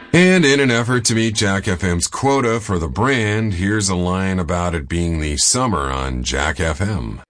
And in an effort to meet Jack FM's quota for the brand, here's a line about it being the summer on Jack FM.